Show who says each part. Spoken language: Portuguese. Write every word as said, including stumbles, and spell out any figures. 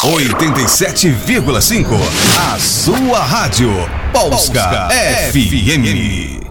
Speaker 1: oitenta e sete vírgula cinco. A sua rádio. Polska F M.